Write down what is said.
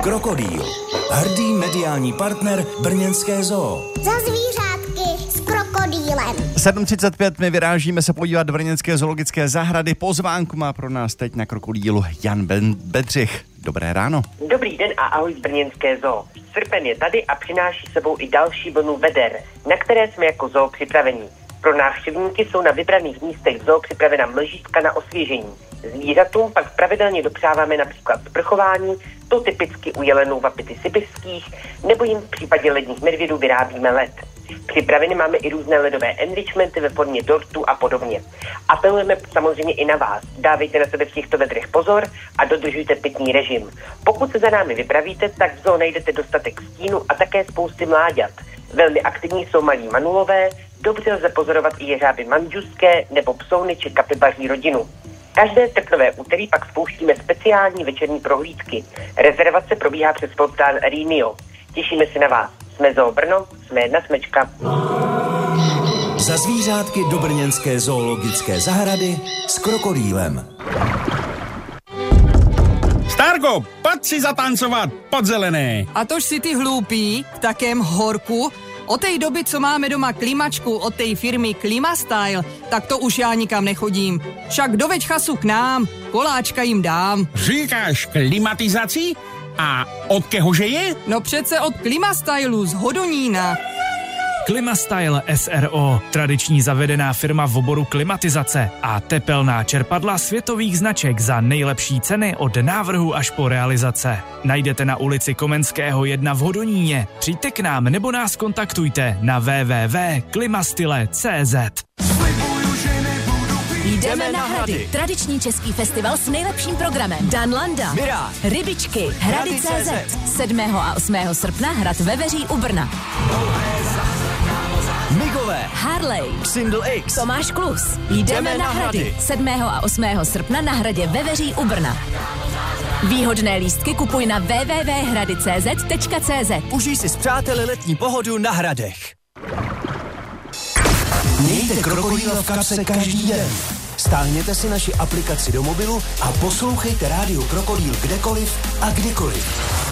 Krokodýl. Hrdý mediální partner brněnské zoo. Za zvířátky s krokodýlem. 7:35 my vyrážíme se podívat do brněnské zoologické zahrady. Pozvánku má pro nás teď na Krokodýlu Jan Bedřich. Dobré ráno. Dobrý den a ahoj z brněnské zoo. Srpen je tady a přináší sebou i další vlnu veder, na které jsme jako zoo připraveni. Pro návštěvníky jsou na vybraných místech zoo připravena mlžítka na osvěžení. Zvířatům pak pravidelně dopřáváme například sprchování, to typicky u jelenů vapity sibirských, nebo jim v případě ledních medvědů vyrábíme led. Připraveny máme i různé ledové enrichmenty ve formě dortů a podobně. Apelujeme samozřejmě i na vás. Dávejte na sebe v těchto vedrech pozor a dodržujte pitný režim. Pokud se za námi vypravíte, tak v zoo najdete dostatek stínu a také spousty mláďat. Velmi aktivní jsou malí manulové, dobře lze pozorovat i jeřáby mandžuské nebo psouny či kapibaří rodinu. Každé srpnové úterý pak spouštíme speciální večerní prohlídky. Rezervace probíhá přes portál Rýnio. Těšíme se na vás. Jsme Zoo Brno, jsme jedna smečka. Za zvířátky do brněnské zoologické zahrady s krokodýlem. Starko, pojď si zatancovat pod zelené. A tož si ty hloupý v takém horku. Od té doby, co máme doma klimačku od té firmy Klimastyle, tak to už já nikam nechodím. Však doveď chasu k nám, koláčka jim dám. Říkáš klimatizaci? A od kehože je? No přece od Klimastylu z Hodonína. Klimastyle SRO, tradiční zavedená firma v oboru klimatizace a tepelná čerpadla světových značek za nejlepší ceny od návrhu až po realizace. Najdete na ulici Komenského 1 v Hodoníně. Přijďte k nám nebo nás kontaktujte na www.klimastyle.cz. Jdeme na Hrady. Tradiční český festival s nejlepším programem. Dan Landa, Mirá, Rybičky, Hrady.cz. 7. a 8. srpna Hrad Veveří u Brna. Migové, Harley, Single X, Tomáš Klus. Jdeme na Hrady. 7. a 8. srpna na Hradě Veveří u Brna. Výhodné lístky kupuj na www.hrady.cz. Užij si s přáteli letní pohodu na Hradech. Mějte Krokodýla v kapse každý den. Stáhněte si naši aplikaci do mobilu a poslouchejte rádio Krokodýl kdekoliv a kdykoliv.